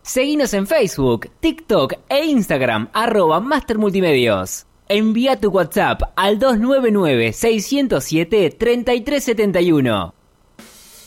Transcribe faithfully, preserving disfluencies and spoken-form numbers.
Seguinos en Facebook, TikTok e Instagram, arroba Master Multimedios. Envía tu WhatsApp al dos nueve nueve, seis cero siete, tres tres siete uno.